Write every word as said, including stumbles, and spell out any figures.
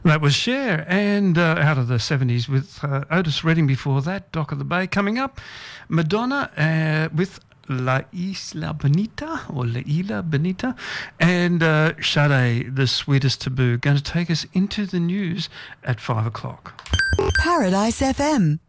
That was Cher, and uh, out of the seventies with uh, Otis Redding before that, Dock of the Bay. Coming up, Madonna uh, with La Isla Bonita, or La Isla Bonita, and uh, Sade, The Sweetest Taboo, going to take us into the news at five o'clock. Paradise F M.